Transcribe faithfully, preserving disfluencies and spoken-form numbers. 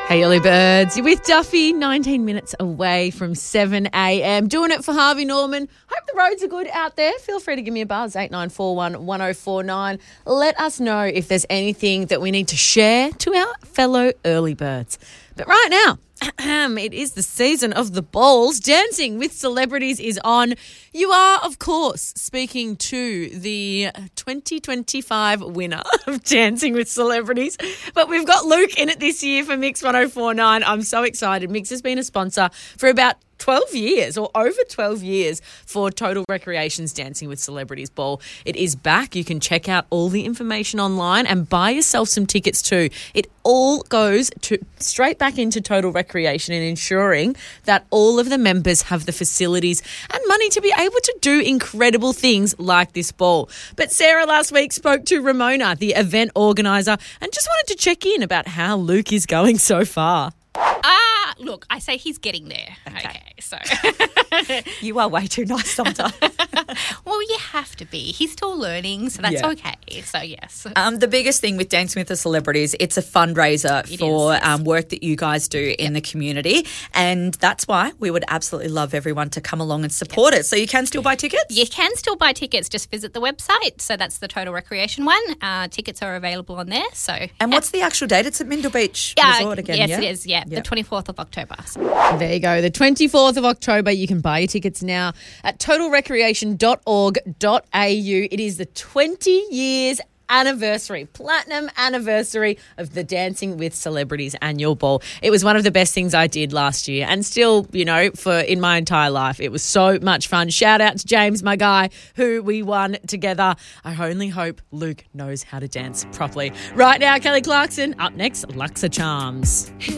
Hey, early birds. You're with Duffy, nineteen minutes away from seven a.m. Doing it for Harvey Norman. Hope the roads are good out there. Feel free to give me a buzz, eight nine four one, one oh four nine. Let us know if there's anything that we need to share to our fellow early birds. But right now, it is the season of the balls. Dancing with Celebrities is on. You are, of course, speaking to the twenty twenty-five winner of Dancing with Celebrities. But we've got Luke in it this year for Mix one oh four nine. I'm so excited. Mix has been a sponsor for about twelve years or over twelve years for Total Recreation's Dancing with Celebrities Ball. It is back. You can check out all the information online and buy yourself some tickets too. It all goes to straight back into Total Recreation and ensuring that all of the members have the facilities and money to be able to do incredible things like this ball. But Sarah last week spoke to Ramona, the event organiser, and just wanted to check in about how Luke is going so far. Ah, look, I say he's getting there. Okay, okay so. You are way too nice sometimes. Well, you have to be. He's still learning, so that's Yeah. okay. So, yes. Um, the biggest thing with Dancing with the Celebrities, it's a fundraiser It for is, yes. um, work that you guys do in the community, and that's why we would absolutely love everyone to come along and support it. So you can still buy tickets? You can still buy tickets. Just visit the website. So that's the Total Recreation one. Uh, tickets are available on there. So, And what's the actual date? It's at Mindle Beach uh, Resort again, yes, yeah? it is. Yeah, Yeah. the twenty-fourth of October. So. There you go. The twenty-fourth of October. You can buy your tickets now at total recreation dot org dot a u. It is the twenty years anniversary, platinum anniversary of the Dancing with Celebrities annual ball. It was one of the best things I did last year, and still, you know, for in my entire life. It was so much fun. Shout out to James, my guy, who we won together. I only hope Luke knows how to dance properly. Right now, Kelly Clarkson. Up next, Luxa Charms.